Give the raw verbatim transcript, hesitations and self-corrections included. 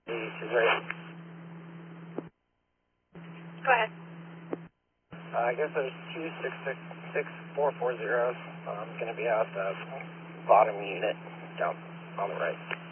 She's right. Go ahead. Uh, I guess there's two six six six four four zero. I'm going to be out the bottom unit down on the right.